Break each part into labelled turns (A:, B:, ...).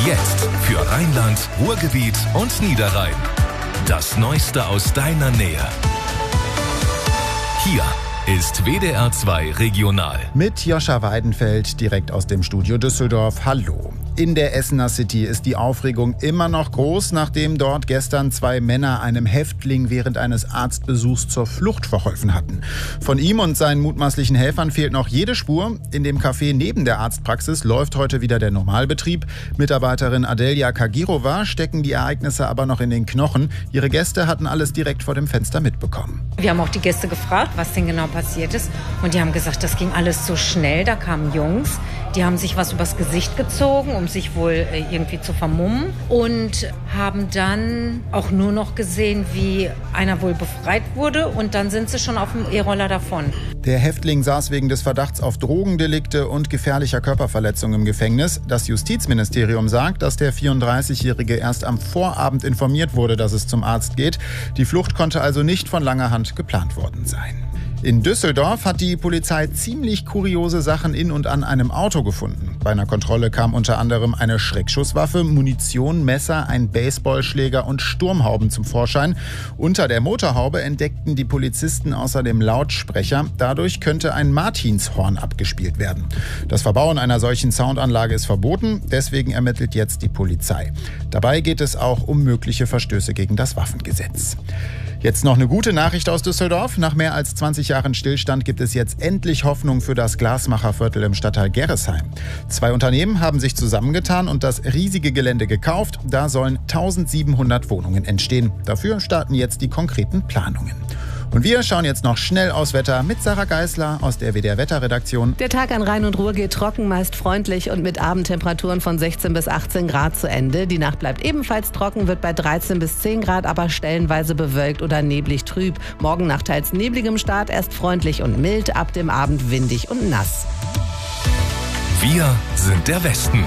A: Jetzt für Rheinland, Ruhrgebiet und Niederrhein. Das Neueste aus deiner Nähe. Hier ist WDR 2 Regional.
B: Mit Joscha Weidenfeld direkt aus dem Studio Düsseldorf. Hallo. In der Essener City ist die Aufregung immer noch groß, nachdem dort gestern 2 Männer einem Häftling während eines Arztbesuchs zur Flucht verholfen hatten. Von ihm und seinen mutmaßlichen Helfern fehlt noch jede Spur. In dem Café neben der Arztpraxis läuft heute wieder der Normalbetrieb. Mitarbeiterin Adelia Kagirova stecken die Ereignisse aber noch in den Knochen. Ihre Gäste hatten alles direkt vor dem Fenster mitbekommen.
C: Wir haben auch die Gäste gefragt, was denn genau passiert ist. Und die haben gesagt, das ging alles so schnell. Da kamen Jungs, die haben sich was übers Gesicht gezogen, um sich wohl irgendwie zu vermummen. Und haben dann auch nur noch gesehen, wie einer wohl befreit wurde. Und dann sind sie schon auf dem E-Roller davon.
B: Der Häftling saß wegen des Verdachts auf Drogendelikte und gefährlicher Körperverletzung im Gefängnis. Das Justizministerium sagt, dass der 34-Jährige erst am Vorabend informiert wurde, dass es zum Arzt geht. Die Flucht konnte also nicht von langer Hand geplant worden sein. In Düsseldorf hat die Polizei ziemlich kuriose Sachen in und an einem Auto gefunden. Bei einer Kontrolle kam unter anderem eine Schreckschusswaffe, Munition, Messer, ein Baseballschläger und Sturmhauben zum Vorschein. Unter der Motorhaube entdeckten die Polizisten außerdem Lautsprecher. Dadurch könnte ein Martinshorn abgespielt werden. Das Verbauen einer solchen Soundanlage ist verboten, deswegen ermittelt jetzt die Polizei. Dabei geht es auch um mögliche Verstöße gegen das Waffengesetz. Jetzt noch eine gute Nachricht aus Düsseldorf. Nach mehr als 20 Jahren Stillstand gibt es jetzt endlich Hoffnung für das Glasmacherviertel im Stadtteil Gerresheim. 2 Unternehmen haben sich zusammengetan und das riesige Gelände gekauft. Da sollen 1700 Wohnungen entstehen. Dafür starten jetzt die konkreten Planungen. Und wir schauen jetzt noch schnell aufs Wetter mit Sarah Geisler aus der WDR-Wetterredaktion.
D: Der Tag an Rhein und Ruhr geht trocken, meist freundlich und mit Abendtemperaturen von 16 bis 18 Grad zu Ende. Die Nacht bleibt ebenfalls trocken, wird bei 13 bis 10 Grad, aber stellenweise bewölkt oder neblig trüb. Morgen nach teils nebligem Start erst freundlich und mild, ab dem Abend windig und nass.
A: Wir sind der Westen.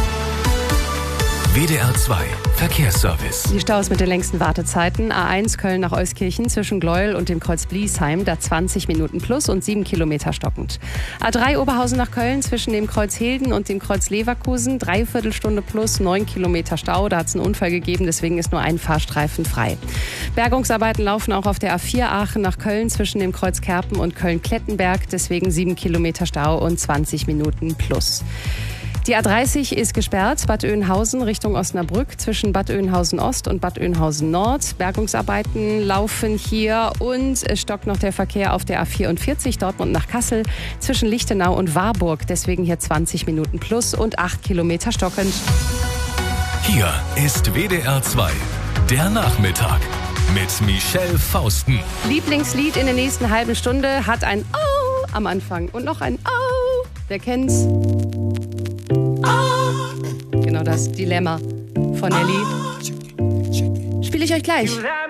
A: WDR 2 Verkehrsservice.
E: Die Staus mit den längsten Wartezeiten. A1 Köln nach Euskirchen zwischen Gleuel und dem Kreuz Bliesheim, da 20 Minuten plus und 7 Kilometer stockend. A3 Oberhausen nach Köln zwischen dem Kreuz Hilden und dem Kreuz Leverkusen, 3/4 Stunde plus 9 Kilometer Stau. Da hat es einen Unfall gegeben, deswegen ist nur ein Fahrstreifen frei. Bergungsarbeiten laufen auch auf der A4 Aachen nach Köln zwischen dem Kreuz Kerpen und Köln-Klettenberg, deswegen 7 Kilometer Stau und 20 Minuten plus. Die A30 ist gesperrt, Bad Oeynhausen Richtung Osnabrück zwischen Bad Oeynhausen Ost und Bad Oeynhausen Nord. Bergungsarbeiten laufen hier und es stockt noch der Verkehr auf der A44 Dortmund nach Kassel zwischen Lichtenau und Warburg. Deswegen hier 20 Minuten plus und 8 Kilometer stockend.
A: Hier ist WDR 2, der Nachmittag mit Michelle Fausten.
E: Lieblingslied in der nächsten halben Stunde hat ein Au am Anfang und noch ein Au. Wer kennt's? Genau das Dilemma von Nelly. Spiele ich euch gleich.